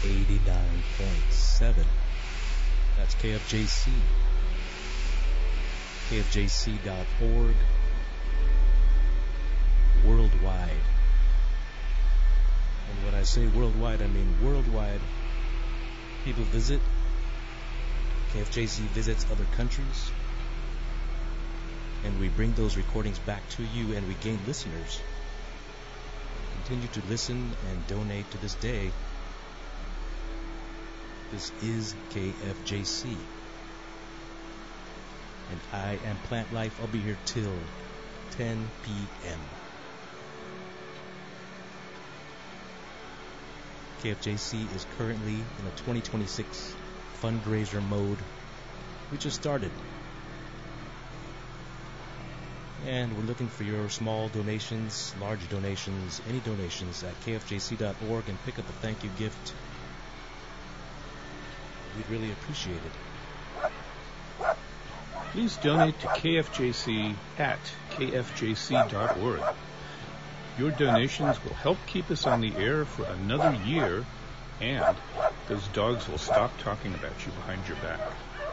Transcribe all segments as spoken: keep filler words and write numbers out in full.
eighty-nine point seven. That's K F J C. K F J C dot org. Worldwide. And when I say worldwide, I mean worldwide. People visit. K F J C visits other countries. And we bring those recordings back to you, and we gain listeners. Continue to listen and donate to this day. This is K F J C. And I am Plant Life. I'll be here till ten p.m. K F J C is currently in a twenty twenty-six fundraiser mode. We just started. And we're looking for your small donations, large donations, any donations at K F J C dot org, and pick up a thank you gift. We'd really appreciate it. Please donate to K F J C at K F J C dot org. Your donations will help keep us on the air for another year, and those dogs will stop talking about you behind your back.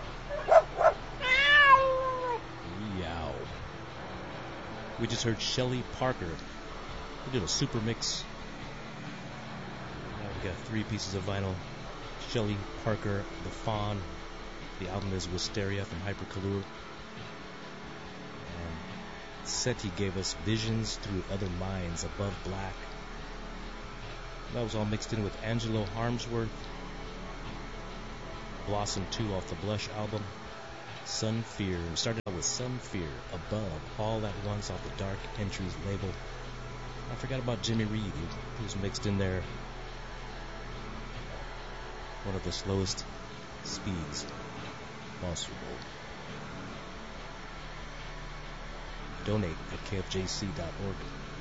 Meow. We just heard Shelly Parker. We did a super mix. Now we got three pieces of vinyl. Shelly Parker, The Fawn. The album is Wisteria from Hypercolor. And Seti gave us Visions Through Other Minds, Above Black. That was all mixed in with Angelo Harmsworth. Blossom two off the Blush album. Sun Fear. We started out with Sun Fear, Above, All at Once off the Dark Entries label. I forgot about Jimmy Reed, who was mixed in there. One of the slowest speeds possible. Donate at K F J C dot org.